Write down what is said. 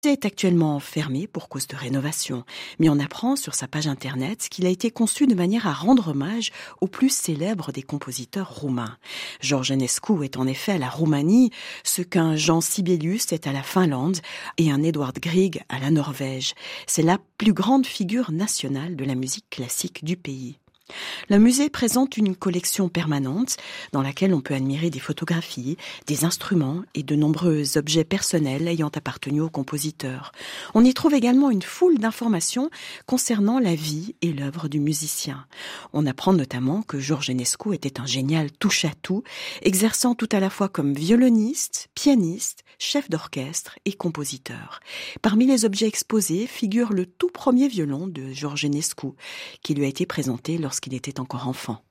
musée est actuellement fermé pour cause de rénovation, mais on apprend sur sa page internet qu'il a été conçu de manière à rendre hommage au plus célèbre des compositeurs roumains. George Enescu est en effet à la Roumanie, ce qu'un Jean Sibelius est à la Finlande et un Edvard Grieg à la Norvège. C'est la plus grande figure nationale de la musique classique du pays. Le musée présente une collection permanente dans laquelle on peut admirer des photographies, des instruments et de nombreux objets personnels ayant appartenu au compositeur. On y trouve également une foule d'informations concernant la vie et l'œuvre du musicien. On apprend notamment que George Enescu était un génial touche-à-tout, exerçant tout à la fois comme violoniste, pianiste, chef d'orchestre et compositeur. Parmi les objets exposés figure le tout premier violon de George Enescu, qui lui a été présenté lorsqu'il était encore enfant.